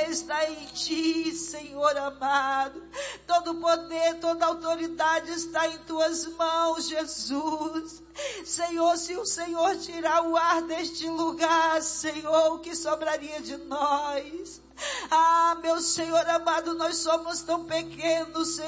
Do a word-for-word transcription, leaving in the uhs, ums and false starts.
está em ti, Senhor amado. Todo poder, toda autoridade está em tuas mãos, Jesus. Senhor, se o Senhor tirar o ar deste lugar, Senhor, o que sobraria de nós? Ah, meu Senhor amado, nós somos tão pequenos, Senhor.